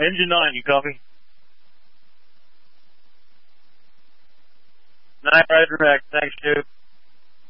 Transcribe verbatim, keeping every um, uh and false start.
engine nine, you copy? Nine, right direct. Thanks, Stu.